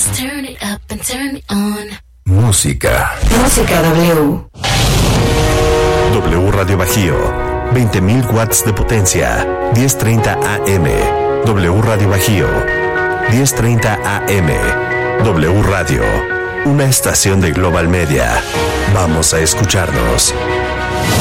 Turn it up and turn it on. Música. Música W. W Radio Bajío. 20.000 watts de potencia. 10:30 AM. W Radio Bajío. 10:30 AM. W Radio. Una estación de Global Media. Vamos a escucharnos.